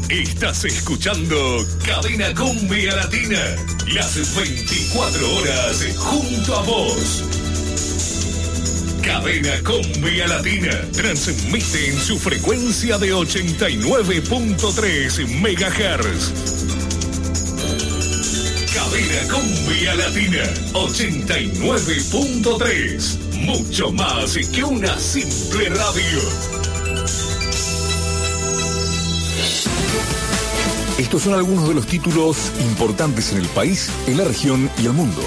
Estás escuchando Cadena Cumbia Latina. Las 24 horas junto a vos. Cadena Cumbia Latina transmite en su frecuencia de 89.3 MHz. Cadena Cumbia Latina 89.3. Mucho más que una simple radio. Estos son algunos de los títulos importantes en el país, en la región y el mundo.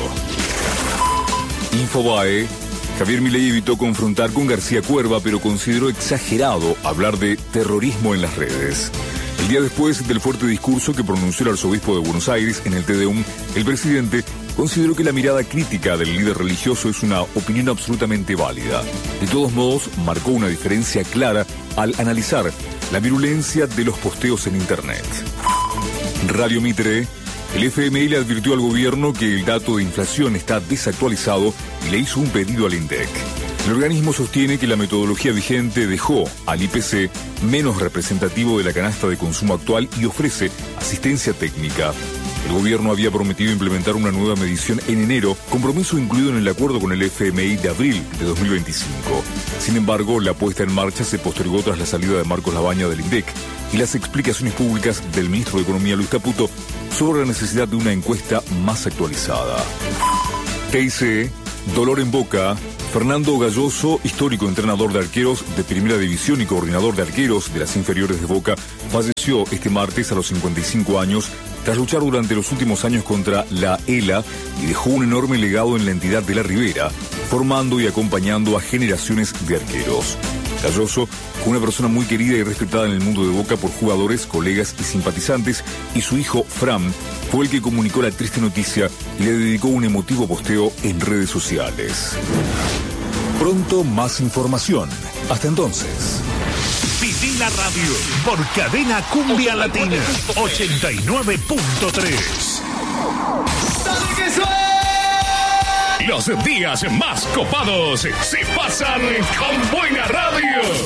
Infobae. Javier Milei evitó confrontar con García Cuerva, pero consideró exagerado hablar de terrorismo en las redes. El día después del fuerte discurso que pronunció el arzobispo de Buenos Aires en el Te-Deum, el presidente consideró que la mirada crítica del líder religioso es una opinión absolutamente válida. De todos modos, marcó una diferencia clara al analizar la virulencia de los posteos en Internet. Radio Mitre. El FMI le advirtió al gobierno que el dato de inflación está desactualizado y le hizo un pedido al INDEC. El organismo sostiene que la metodología vigente dejó al IPC menos representativo de la canasta de consumo actual y ofrece asistencia técnica. El gobierno había prometido implementar una nueva medición en enero, compromiso incluido en el acuerdo con el FMI de abril de 2025. Sin embargo, la puesta en marcha se postergó tras la salida de Marcos Labaña del INDEC y las explicaciones públicas del ministro de Economía, Luis Caputo, sobre la necesidad de una encuesta más actualizada. TIC, dolor en Boca. Fernando Galloso, histórico entrenador de arqueros de Primera División y coordinador de arqueros de las inferiores de Boca, falleció este martes a los 55 años tras luchar durante los últimos años contra la ELA y dejó un enorme legado en la entidad de la Ribera, formando y acompañando a generaciones de arqueros. Galloso fue una persona muy querida y respetada en el mundo de Boca por jugadores, colegas y simpatizantes, y su hijo, Fran, fue el que comunicó la triste noticia y le dedicó un emotivo posteo en redes sociales. Pronto más información. Hasta entonces. Viví la radio por Cadena Cumbia Latina 89.3. Los días más copados se pasan con buena radio.